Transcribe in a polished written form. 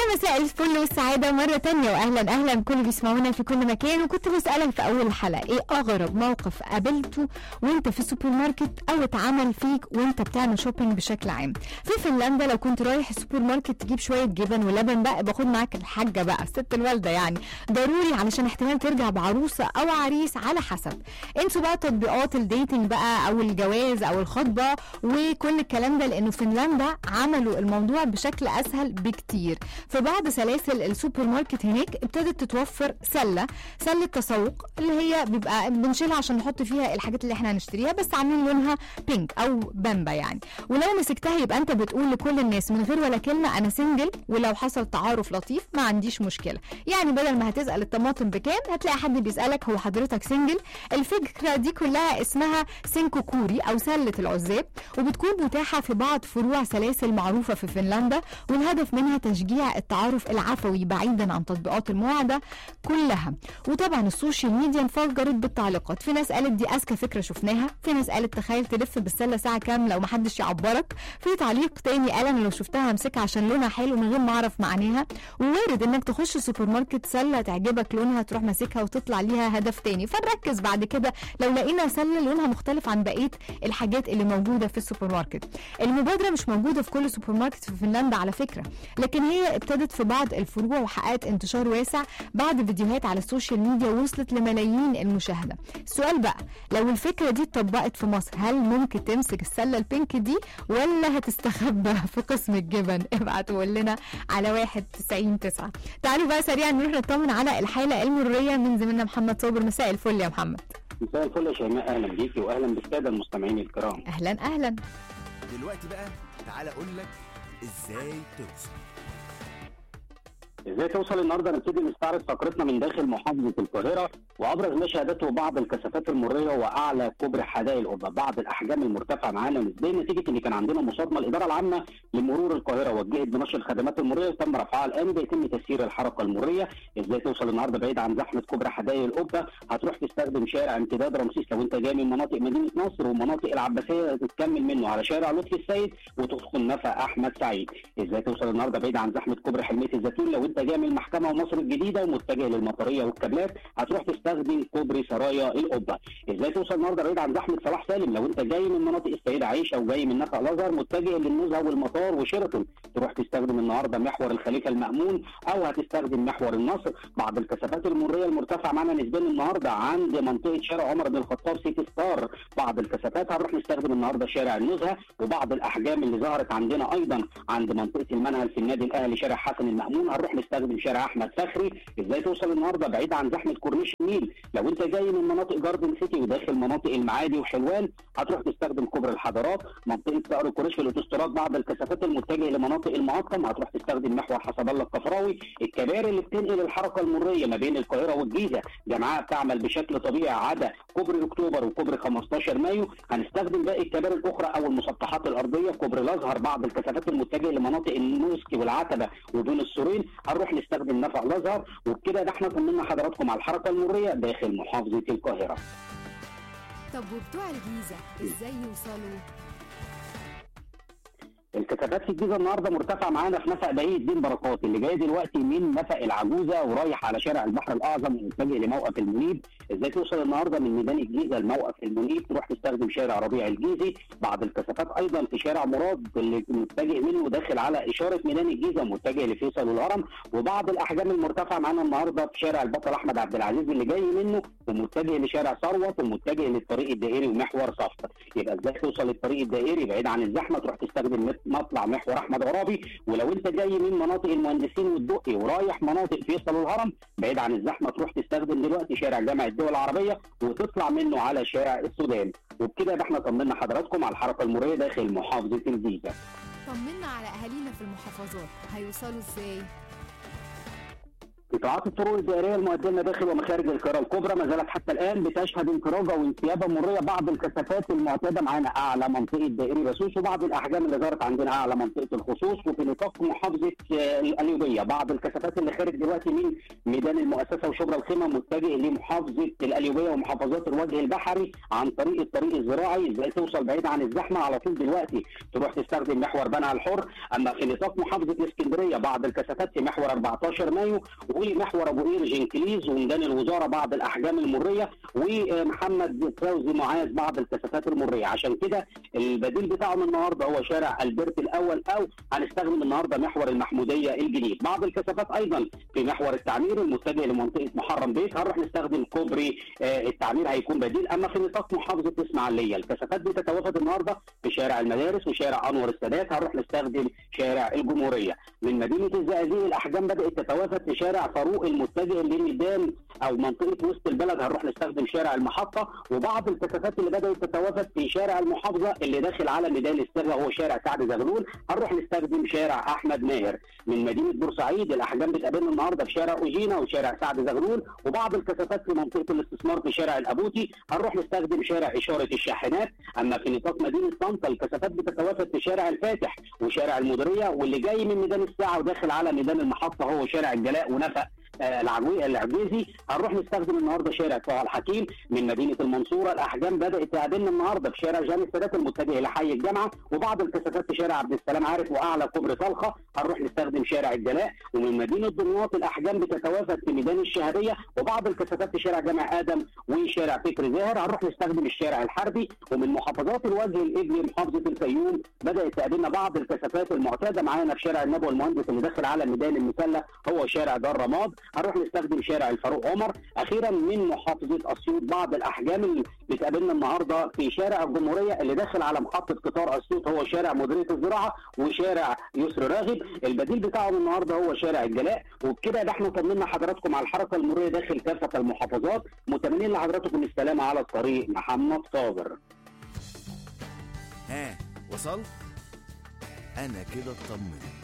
يا مساء الفل والسعادة مرة تانية، وأهلا بكل بيسمعونا في كل مكان. وكنت بسألك في أول الحلقة إيه أغرب موقف قابلته وأنت في السوبر ماركت أو اتعمل فيك وأنت بتعمل شوبينج بشكل عام؟ في فنلندا لو كنت رايح السوبر ماركت تجيب شوية جبن ولبن بقى باخد معاك الحاجة بقى الست الوالدة يعني ضروري، علشان احتمال ترجع بعروسة أو عريس على حسب. انتوا بقى تطبيقات الديتنج بقى أو الجواز أو الخطبة وكل الكلام ده، لأنه فنلندا عملوا الموضوع بشكل أسهل بكتير. في بعض سلاسل السوبر ماركت هناك ابتدت تتوفر سلة تسوق اللي هي بيبقى بنشيلها عشان نحط فيها الحاجات اللي احنا هنشتريها، بس عاملين لونها بينك او بامبا يعني. ولو مسكتها يبقى انت بتقول لكل الناس من غير ولا كلمة انا سنجل، ولو حصل تعارف لطيف ما عنديش مشكلة. يعني بدل ما هتسأل الطماطم بكام هتلاقي حد بيسألك هو حضرتك سنجل. الفكرة دي كلها اسمها سينكو كوري او سلة العزاب، وبتكون متاحة في بعض فروع سلاسل معروفة في فنلندا، والهدف منها تشجيع التعارف العفوي بعيدا عن تطبيقات المواعدة كلها. وطبعا السوشيال ميديا انفجرت بالتعليقات، في ناس قالت دي اذكى فكرة شفناها، في ناس قالت تخيل تلف بالسلة ساعة كاملة ومحدش يعبرك، في تعليق تاني قال انا لو شفتها همسكها عشان لونها حلو من غير ما اعرف معناها. ووارد انك تخش سوبر ماركت سلة تعجبك لونها تروح ماسكها وتطلع ليها هدف تاني، فنركز بعد كده لو لقينا سلة لونها مختلف عن بقية الحاجات اللي موجودة في السوبر ماركت. المبادرة مش موجودة في كل سوبر ماركت في فنلندا على فكرة، لكن هي ابتدت في بعض الفروع وحققت انتشار واسع بعد فيديوهات على السوشيال ميديا وصلت لملايين المشاهدة. السؤال بقى لو الفكرة دي اتطبقت في مصر هل ممكن تمسك السلة البينك دي ولا هتستخبى في قسم الجبن؟ ابعتوا لنا على 199. تعالوا بقى سريعا نروح نطمن على الحالة المرورية من زميلنا محمد صابر. مساء الفل يا محمد. مساء الفل يا شيماء، اهلا بيكي واهلا بالساده المستمعين الكرام. اهلا. دلوقتي بقى تعالى اقول لك ازاي توصل النهارده. نبتدي نستعرض فقرتنا من داخل محافظه القاهره، وابرز ما شهدته بعض الكثافات المريه واعلى كوبري حدائق القبه. بعض الاحجام المرتفعه معانا نسبيا نتيجه ان كان عندنا مصادمه. الاداره العامه لمرور القاهره وجهت بنشر الخدمات المريه وتم رفعها الان، بيتم تسيير الحركه المريه. ازاي توصل النهارده بعيد عن زحمه كوبري حدائق القبه؟ هتروح تستخدم شارع امتداد رمسيس لو انت جاي من مناطق مدينه نصر، ومناطق العباسيه تكمل منه على شارع لطفي السيد وتدخل نفق احمد سعيد. ازاي توصل النهارده بعيد عن زحمه كوبري حلميه الزيتون لو انت جاي من المحكمه ومصر الجديده ومتجه للمطريه والكابلات هتروح تستخدم كوبري سرايا القبه. ازاي توصل النهارده بعيد عن زحمه صلاح سالم لو انت جاي من مناطق السيده عائشه وجاي من نفق الازهر متجه للنزهه والمطار وشيراتون تروح تستخدم النهارده محور الخليفه المامون او هتستخدم محور النصر. بعض الكثافات المريه المرتفعه معنا نسبيا النهارده عند منطقه شارع عمر بن الخطاب سيتي ستار. بعض الكثافات هنروح نستخدم النهارده شارع النزهه، وبعض الاحجام اللي ظهرت عندنا ايضا عند منطقه المنهل في النادي الاهلي شارع حسن المامون هنروح نستخدم شارع احمد فخري. ازاي توصل النهارده بعيد عن زحمه كورنيش النيل لو انت جاي من مناطق جاردن سيتي وداخل مناطق المعادي وحلوان هتروح تستخدم كوبري الحضارات. منطقه صقر الكورنيش في الاوتوستراد بعض الكثافات المتجهه لمناطق المقطم هتروح تستخدم محور حسب الله الكفراوي. الكباري اللي بتنقل الحركه المريه ما بين القاهره والجيزه جماعه بتعمل بشكل طبيعي عدا كوبري اكتوبر وكوبري 15 مايو، هنستخدم باقي الكباري الاخرى او المسطحات الارضيه. كوبري الازهر بعض الكثافات المتجهه لمناطق النوسكي والعتبه ودون السورين هنروح نستخدم نفق الازهر. وبكده ده احنا طمنا حضراتكم على الحركه المريه داخل محافظه القاهره. طب وبتوع الجيزه ازاي يوصلوا؟ الكثافات في الجيزه النهارده مرتفع معانا في نفق بهي الدين بركات اللي جاي دلوقتي من نفق العجوزه ورايح على شارع البحر الاعظم ومتجه لموقف المنيب. ازاي توصل النهارده من ميدان الجيزه لموقف المنيب تروح تستخدم شارع ربيع الجيزي. بعض الكثافات ايضا في شارع مراد اللي متجه منه داخل على اشاره ميدان الجيزه متجه لفيصل والهرم. وبعض الاحجام المرتفعه معانا النهارده في شارع البطل احمد عبد العزيز اللي جاي منه ومتجه لشارع ثروت ومتجه للطريق الدائري ومحور صفت. يبقى ازاي توصل للطريق الدائري بعيد عن الزحمه تروح تستخدم مطلع محور احمد عرابي. ولو انت جاي من مناطق المهندسين والدقي ورايح مناطق فيصل والهرم بعيد عن الزحمه تروح تستخدم دلوقتي شارع جامعه الدول العربيه وتطلع منه على شارع السودان. وبكده احنا طمنا حضراتكم على الحركه المريه داخل محافظه الجيزه. طمنا على اهالينا في المحافظات هيوصلوا ازاي؟ قطاعات الطرق الدائريه المؤديه داخل ومخارج القاهره الكبرى ما زالت حتى الان بتشهد انفراجه وانسيابه مريه. بعض الكثافات المعتاده معانا اعلى منطقه دائري بسوس، وبعض الاحجام اللي ظهرت عندنا اعلى منطقه الخصوص. وفي نطاق محافظه القليوبيه بعض الكثافات اللي خارج دلوقتي من ميدان المؤسسه وشبرا الخيمه متجه لمحافظه القليوبيه ومحافظات الوجه البحري عن طريق الطريق الزراعي. ازاي توصل بعيد عن الزحمه على طول دلوقتي تروح تستخدم محور بنها الحر. اما في نطاق محافظه الاسكندريه بعض الكثافات في محور 14 مايو ومحور ابو قير جنكليز وميدان الوزاره بعض الاحجام المريه، ومحمد فوزي معاذ بعض الكثافات المريه. عشان كده البديل بتاعهم النهارده هو شارع البرت الاول، او هنستخدم النهارده محور المحموديه الجديد. بعض الكثافات ايضا في محور التعمير المتجه لمنطقه محرم بيت هنروح نستخدم كوبري التعمير هيكون بديل. اما في نطاق محافظه الاسماعيليه الكثافات بتتوافد النهارده في شارع المدارس وشارع انور السادات هنروح نستخدم شارع الجمهوريه. من مدينه الزقازيق الاحجام بدات تتوافد في شارع فاروق المتجه لميدان او منطقه وسط البلد هنروح نستخدم شارع المحطه. وبعض الكثافات اللي بدات تتوافد في شارع المحافظه اللي داخل على ميدان الصاغه وهو شارع سعد زغلول هنروح نستخدم شارع احمد ماهر. من مدينه بورسعيد الاحجام بتقابلنا النهارده في شارع اوجينا وشارع سعد زغلول، وبعض الكثافات في منطقه الاستثمار في شارع الابوتي هنروح نستخدم شارع اشاره الشاحنات. اما في نطاق مدينه طنطا الكثافات بتتوافد في شارع الفاتح وشارع المديريه، واللي جاي من ميدان الساعه وداخل على ميدان المحطه هو شارع الجلاء ونفق العجيزي هنروح نستخدم النهارده شارع طه الحكيم. من مدينه المنصوره الاحجام بدات تقابلنا النهارده في شارع جامع السادات المتجه لحي الجامعه، وبعض الكثافات في شارع عبد السلام عارف واعلى كوبري طلخه هنروح نستخدم شارع الجلاء. ومن مدينه دمياط الاحجام بتتوافد في ميدان الشهاديه وبعض الكثافات في شارع جامع ادم وشارع فكري زاهر هنروح نستخدم الشارع الحربي. ومن محافظات الوجه الابلي محافظه الفيوم بدات تقابلنا بعض الكثافات المعتاده معانا في شارع النبوه المهندس اللي داخل على ميدان المسله هو شارع دار رماد هنروح نستخدم شارع الفاروق عمر. اخيرا من محافظه اسيوط بعض الاحجام اللي بتقابلنا النهارده في شارع الجمهوريه اللي داخل على محطه قطار اسيوط هو شارع مديريه الزراعه وشارع يسر راغب. البديل بتاعهم النهارده هو شارع الجلاء. وبكده يبقى احنا طمنا حضراتكم على الحركه المروريه داخل كافه المحافظات. متمنين لحضراتكم السلامه على الطريق. محمد صابر. ها وصلت؟ انا كده اطمنت.